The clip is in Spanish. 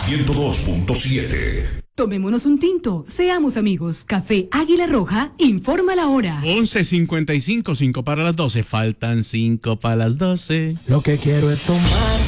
102.7. Tomémonos un tinto, seamos amigos. Café Águila Roja informa la hora. 11:55, 5 para las 12. Faltan 5 para las 12. Lo que quiero es tomar